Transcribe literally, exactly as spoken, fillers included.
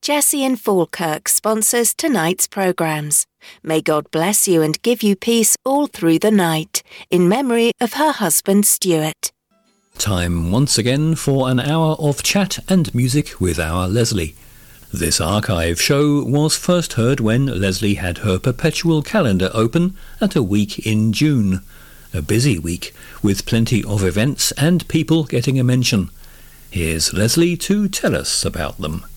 Jessie in Falkirk sponsors tonight's programmes. May God bless you and give you peace all through the night, in memory of her husband Stuart. Time once again for an hour of chat and music with our Leslie. This archive show was first heard when Leslie had her perpetual calendar open at a week in June. A busy week, with plenty of events and people getting a mention. Here's Leslie to tell us about them.